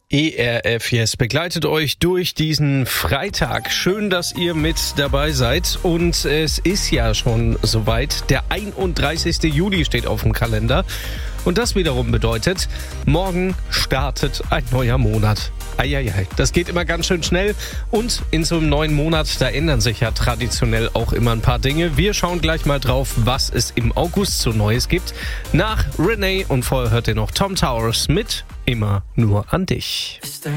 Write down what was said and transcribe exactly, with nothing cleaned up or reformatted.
E R F Yes begleitet euch durch diesen Freitag. Schön, dass ihr mit dabei seid. Und es ist ja schon soweit. Der einunddreißigste Juli steht auf dem Kalender. Und das wiederum bedeutet, morgen startet ein neuer Monat. Eieiei, das geht immer ganz schön schnell. Und in so einem neuen Monat, da ändern sich ja traditionell auch immer ein paar Dinge. Wir schauen gleich mal drauf, was es im August so Neues gibt. Nach Renee und vorher hört ihr noch Tom Towers mit Immer nur an dich.